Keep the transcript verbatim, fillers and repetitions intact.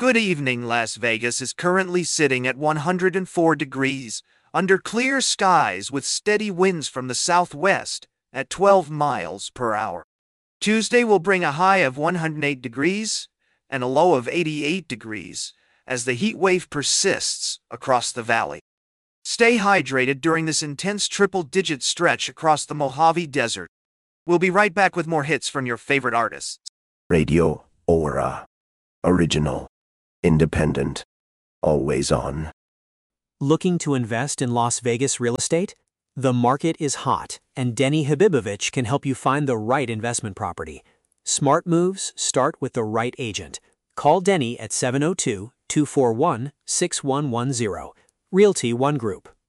Good evening. Las Vegas is currently sitting at one hundred four degrees, under clear skies with steady winds from the southwest at twelve miles per hour. Tuesday will bring a high of one hundred eight degrees and a low of eighty-eight degrees as the heat wave persists across the valley. Stay hydrated during this intense triple-digit stretch across the Mojave Desert. We'll be right back with more hits from your favorite artists. Radio Aura. Original. Independent. Always on. Looking to invest in Las Vegas real estate? The market is hot, and Denny Habibovich can help you find the right investment property. Smart moves start with the right agent. Call Denny at seven oh two, two four one, six one one zero. Realty One Group.